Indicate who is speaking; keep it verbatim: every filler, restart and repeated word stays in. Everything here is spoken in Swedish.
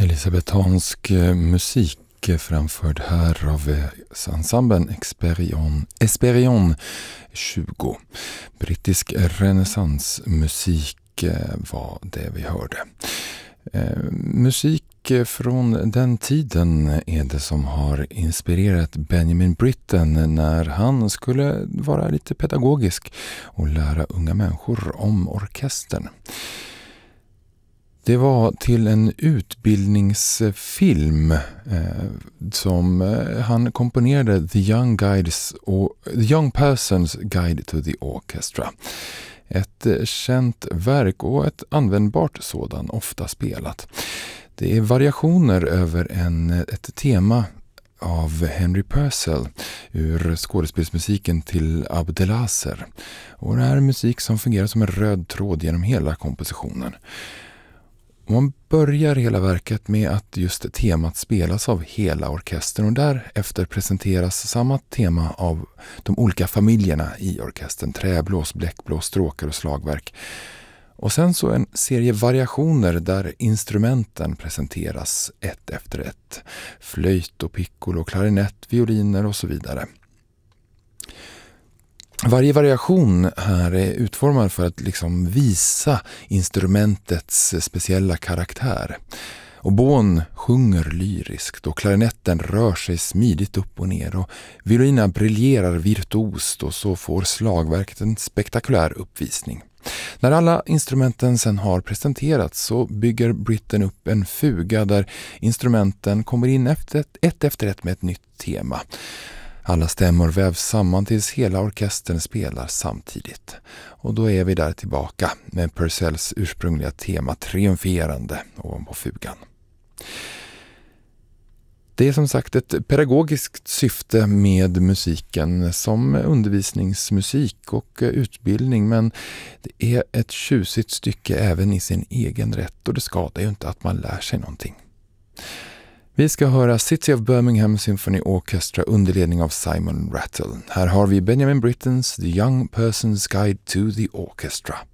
Speaker 1: Elisabetansk musik framförd här av ensemblen Esperion, Esperion tjugo. Brittisk renässansmusik var det vi hörde. Musik från den tiden är det som har inspirerat Benjamin Britten när han skulle vara lite pedagogisk och lära unga människor om orkestern. Det var till en utbildningsfilm eh, som eh, han komponerade The Young, Guides, or, The Young Person's Guide to the Orchestra. Ett eh, känt verk och ett användbart sådan, ofta spelat. Det är variationer över en, ett tema av Henry Purcell ur skådespelsmusiken till Abdelazer. Och det här är musik som fungerar som en röd tråd genom hela kompositionen. Man börjar hela verket med att just temat spelas av hela orkestern och därefter presenteras samma tema av de olika familjerna i orkestern, träblås, bläckblås, stråkar och slagverk. Och sen så en serie variationer där instrumenten presenteras ett efter ett. Flöjt och piccolo, klarinett, violiner och så vidare. Varje variation här är utformad för att liksom visa instrumentets speciella karaktär. Oboen sjunger lyriskt och klarinetten rör sig smidigt upp och ner och violina briljerar virtuost och så får slagverket en spektakulär uppvisning. När alla instrumenten sen har presenterats så bygger Britten upp en fuga där instrumenten kommer in efter ett, ett efter ett med ett nytt tema. Alla stämmor vävs samman tills hela orkestern spelar samtidigt. Och då är vi där tillbaka med Purcells ursprungliga tema triumferande ovanpå fugan. Det är som sagt ett pedagogiskt syfte med musiken som undervisningsmusik och utbildning, men det är ett tjusigt stycke även i sin egen rätt och det skadar ju inte att man lär sig någonting. Vi ska höra City of Birmingham Symphony Orchestra under ledning av Simon Rattle. Här har vi Benjamin Brittens The Young Person's Guide to the Orchestra.